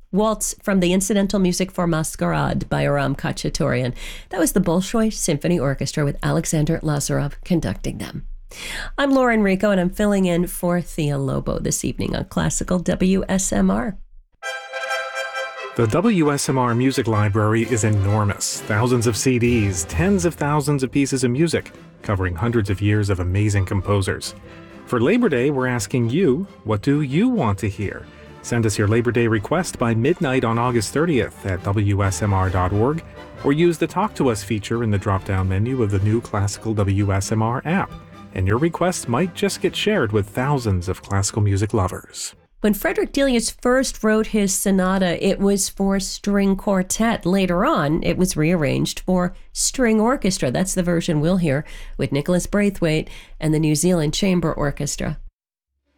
Waltz from the Incidental Music for Masquerade by Aram Khachaturian. That was the Bolshoi Symphony Orchestra with Alexander Lazarov conducting them. I'm Lauren Rico, and I'm filling in for Thea Lobo this evening on Classical WSMR. The WSMR Music Library is enormous. Thousands of CDs, tens of thousands of pieces of music, covering hundreds of years of amazing composers. For Labor Day, we're asking you, what do you want to hear? Send us your Labor Day request by midnight on August 30th at WSMR.org, or use the Talk to Us feature in the drop-down menu of the new Classical WSMR app, and your request might just get shared with thousands of classical music lovers. When Frederick Delius first wrote his sonata, it was for string quartet. Later on, it was rearranged for string orchestra. That's the version we'll hear with Nicholas Braithwaite and the New Zealand Chamber Orchestra.